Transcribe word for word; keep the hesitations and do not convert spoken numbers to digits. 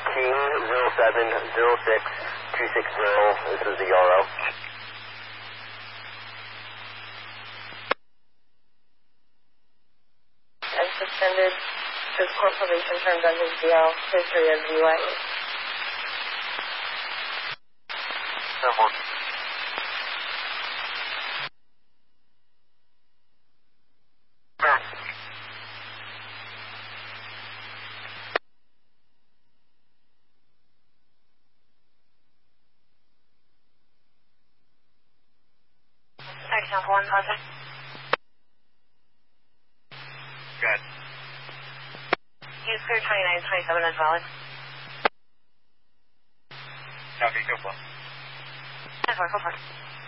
Team zero seven zero six two six zero, this is the Yarrow. And suspended physical probation terms on his D L, history of D U I. Someone. Example one, contact. Good. Use clear twenty-nine twenty-seven as valid. Copy, go for it. That's fine, go for it.